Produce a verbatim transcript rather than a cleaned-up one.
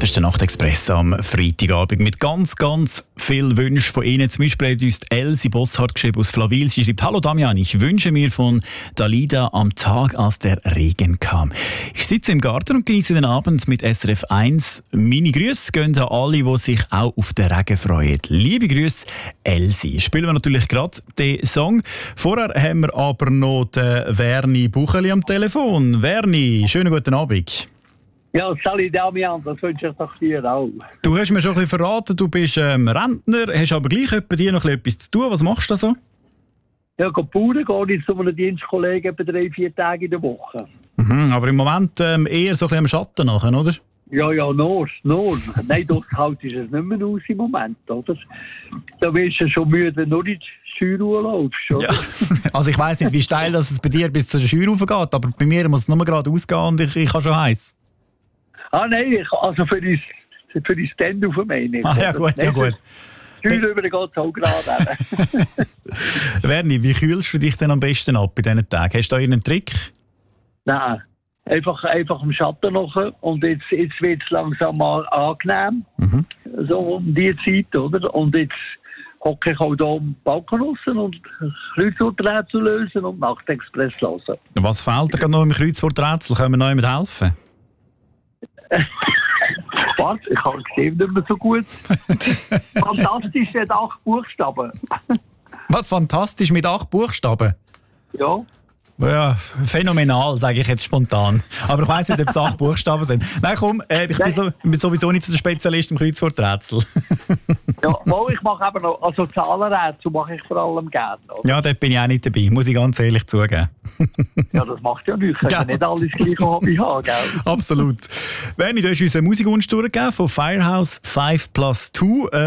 Das ist der Nachtexpress am Freitagabend mit ganz, ganz vielen Wünschen von Ihnen. Zum Beispiel hat uns Elsie Bosshardt geschrieben aus Flawil. Sie schreibt: Hallo Damian, ich wünsche mir von Dalida am Tag, als der Regen kam. Ich sitze im Garten und genieße den Abend mit S R F eins. Meine Grüße gehen an alle, die sich auch auf den Regen freuen. Liebe Grüße, Elsie. Spielen wir natürlich gerade den Song. Vorher haben wir aber noch den Werni Bucheli am Telefon. Werni, schönen guten Abend. Ja, Sally Damian, das wünsche ich doch dir auch. Du hast mir schon ein bisschen verraten, du bist ähm, Rentner, hast aber gleich bei dir noch etwas zu tun. Was machst du da so? Ja, ich Bauern gehe jetzt zu einem Dienstkollegen etwa drei, vier Tage in der Woche. Mhm, aber im Moment ähm, eher so ein bisschen am Schatten nachher, oder? Ja, ja, nur, nur. Nein, doch, halt ist es nicht mehr aus im Moment, oder? Da wirst du schon müde, wenn du nicht Skirauhe laufst, oder? Ja. Also ich weiss nicht, wie steil das es bei dir bis zur Skiraufe geht, aber bei mir muss es nur gerade ausgehen und ich, ich habe schon heiß. Ah nein, ich, also für die, für die Stand-up meine ich. Ah ja gut, ja gut. Skiraufe geht es auch gerade. Werni, wie kühlst du dich denn am besten ab bei diesen Tagen? Hast du da irgendeinen Trick? Nein, einfach, einfach im Schatten noch und jetzt, jetzt wird es langsam mal angenehm. Mhm. So um die Zeit, oder? Und jetzt hocke ich auch hier am Balkon raus und Kreuzworträtsel lösen und Nachtexpress hören. Was fehlt dir noch im Kreuzworträtsel? Können wir noch jemand helfen? Was? Ich habe gesehen, nicht mehr so gut. Fantastisch, mit acht Buchstaben. Was, fantastisch mit acht Buchstaben? Ja. Ja, phänomenal, sage ich jetzt spontan. Aber ich weiss nicht, ob es acht Buchstaben sind. Nein, komm, äh, ich bin, so, bin sowieso nicht so der Spezialist im Kreuzworträtsel. Ja, wohl, ich mache eben noch, also Zahlenrätsel mache ich vor allem gerne. Oder? Ja, dort bin ich auch nicht dabei, muss ich ganz ehrlich zugeben. Ja, das macht ja nichts. Ich ja. kann nicht alles gleiche Hobby haben, gell? Absolut. Werni, du hast uns eine Musikwunsch durchgegeben von Firehouse five plus two.